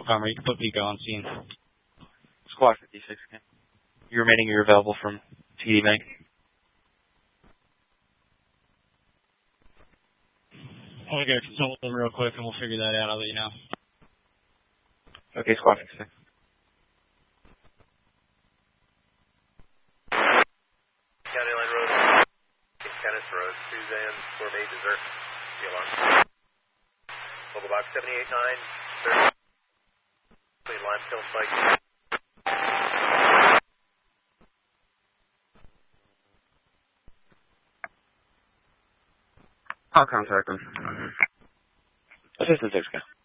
Palmer, you can put Pico on scene. Squad 56, okay. You remaining, you're available from TD Bank. I'll go consult with them real quick and we'll figure that out. I'll let you know. Okay, Squad 56. County Line Road, Kenneth Road, Suzanne, Storm 8, dessert, the alarm. Local box 789, 30, clean limestone spike. I'll contact them. Assistant 6, okay.